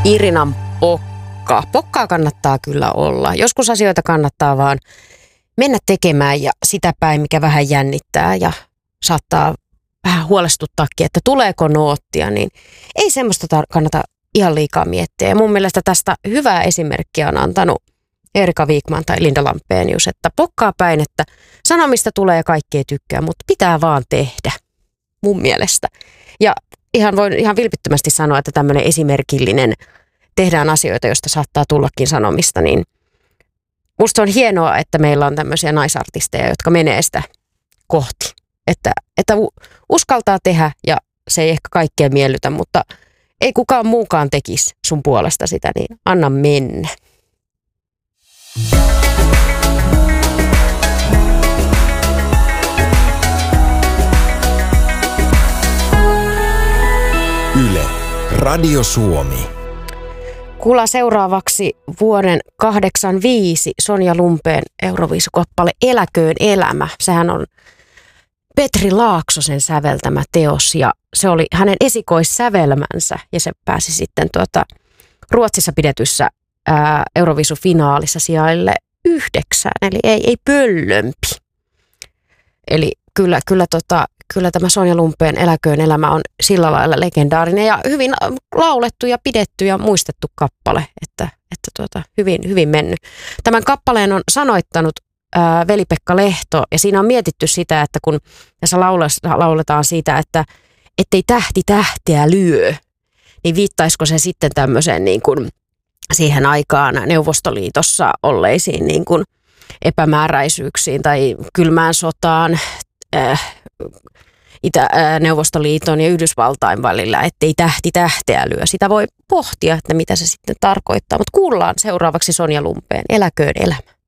Irinan pokka. Pokkaa kannattaa kyllä olla. Joskus asioita kannattaa vaan mennä tekemään ja sitä päin, mikä vähän jännittää ja saattaa vähän huolestuttaakin, että tuleeko noottia, niin ei semmoista kannata ihan liikaa miettiä. Ja mun mielestä tästä hyvää esimerkkiä on antanut Erika Wikman tai Linda Lampenius, että pokkaa päin, että sanomista tulee ja kaikkea tykkää, mutta pitää vaan tehdä, mun mielestä. Ja voin ihan vilpittömästi sanoa, että tämmöinen esimerkillinen tehdään asioita, joista saattaa tullakin sanomista, niin musta on hienoa, että meillä on tämmöisiä naisartisteja, jotka menee sitä kohti. Että uskaltaa tehdä ja se ei ehkä kaikkea miellytä, mutta ei kukaan muukaan tekisi sun puolesta sitä, niin anna mennä. Yle, Radio Suomi. Kuullaan seuraavaksi vuoden 1985 Sonja Lumpeen Euroviisukappale Eläköön elämä. Sehän on Petri Laaksosen säveltämä teos ja se oli hänen esikoissävelmänsä ja se pääsi sitten Ruotsissa pidetyssä Euroviisufinaalissa sijaille 9, eli ei pöllömpi. Eli kyllä tämä Sonja Lumpeen Eläköön elämä on sillä lailla legendaarinen ja hyvin laulettu ja pidetty ja muistettu kappale, että hyvin mennyt. Tämän kappaleen on sanoittanut Veli-Pekka Lehto ja siinä on mietitty sitä, että kun tässä lauletaan siitä, että ettei tähti tähteä lyö, niin viittaisiko se sitten tämmöiseen niin kuin siihen aikaan Neuvostoliitossa olleisiin niin kuin epämääräisyyksiin tai kylmään sotaan Neuvostoliiton ja Yhdysvaltain välillä, ettei tähti tähteä lyö. Sitä voi pohtia, että mitä se sitten tarkoittaa, mutta kuullaan seuraavaksi Sonja Lumpeen Eläköön elämä.